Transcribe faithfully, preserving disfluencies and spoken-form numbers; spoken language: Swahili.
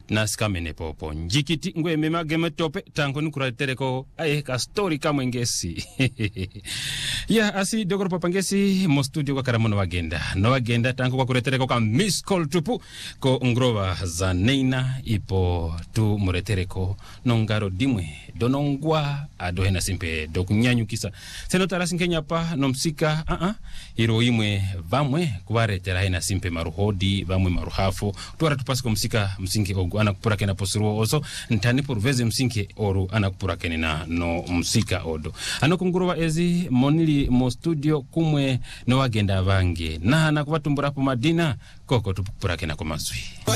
Naskamene popo njikiti ngwe mema game tope tango nukuratereko aye ka story kama ngesi. Ya asi dogoro papangesi mo studio kwa karamono wagenda no wagenda tango kwa kuretereko ka miss call tupu ko ngrova za neina ipo tu muretereko nongaro dimwe donongwa adohena simpe dokunyanyukisa seno tarasi Kenya pa no msika a a iro imwe vamwe kuwaretera hena simpe maruhodi vamwe maruhafo tuara tupasiko msika msingi ogu anakupura kena posiruo oso ntani porveze msingi oru anakupura kena na no msika odo anokungurwa ezi monili mo studio kumwe no wagenda vange na anakuvatumbura po madina koko tupura kena komaswi.